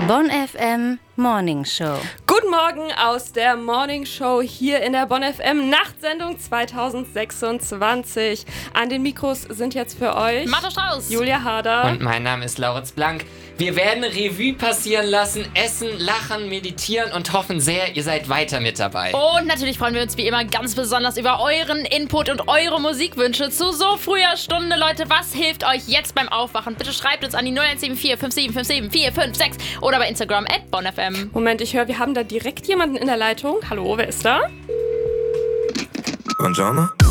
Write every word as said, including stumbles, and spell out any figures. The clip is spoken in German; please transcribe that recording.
Bonn F M Morning Show. Guten Morgen aus der Morning Show hier in der Bonn F M Nachtsendung zwanzig sechsundzwanzig. An den Mikros sind jetzt für euch Martha Strauß, Julia Harder und mein Name ist Lauritz Blank. Wir werden Revue passieren lassen, essen, lachen, meditieren und hoffen sehr, ihr seid weiter mit dabei. Und natürlich freuen wir uns wie immer ganz besonders über euren Input und eure Musikwünsche zu so früher Stunde. Leute, was hilft euch jetzt beim Aufwachen? Bitte schreibt uns an die null eins sieben vier fünf sieben fünf sieben vier fünf sechs oder bei Instagram at bonnfm. Moment, ich höre, wir haben da direkt jemanden in der Leitung. Hallo, wer ist da? Buongiorno.